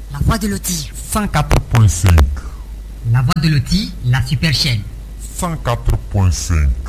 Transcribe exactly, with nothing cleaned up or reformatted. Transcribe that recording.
La voix de Loti. cent quatre point cinq. La voix de Loti, la super chaîne. cent quatre point cinq.